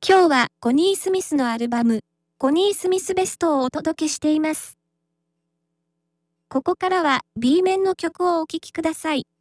今日はコニー・スミスのアルバム、コニー・スミスベストをお届けしています。ここからは B 面の曲をお聴きください。